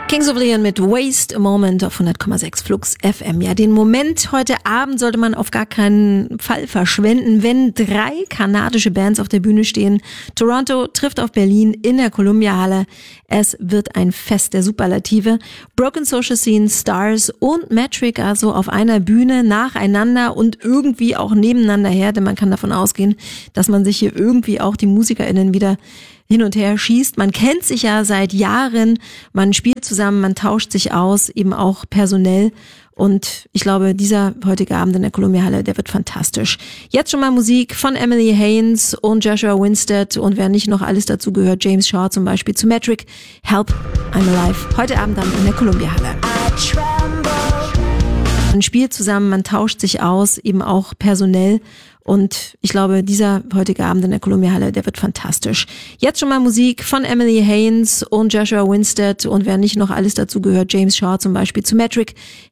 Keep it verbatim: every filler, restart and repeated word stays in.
Kings of Leon mit Waste a Moment auf hundert Komma sechs Flux F M. Ja, den Moment heute Abend sollte man auf gar keinen Fall verschwenden, wenn drei kanadische Bands auf der Bühne stehen. Toronto trifft auf Berlin in der Columbia Halle. Es wird ein Fest der Superlative. Broken Social Scene, Stars und Metric also auf einer Bühne nacheinander und irgendwie auch nebeneinander her, denn man kann davon ausgehen, dass man sich hier irgendwie auch die MusikerInnen wieder hin und her schießt. Man kennt sich ja seit Jahren, man spielt zusammen, man tauscht sich aus, eben auch personell. Und ich glaube, dieser heutige Abend in der Columbia Halle, der wird fantastisch. Jetzt schon mal Musik von Emily Haines und Joshua Winstead und wer nicht noch alles dazu gehört, James Shaw zum Beispiel zu Metric, Help, I'm Alive. Heute Abend dann in der Columbia Halle. Man spielt zusammen, man tauscht sich aus, eben auch personell. Und ich glaube, dieser heutige Abend in der Columbia Halle, der wird fantastisch. Jetzt schon mal Musik von Emily Haines und Joshua Winstead und wer nicht noch alles dazu gehört, James Shaw zum Beispiel zu Metric,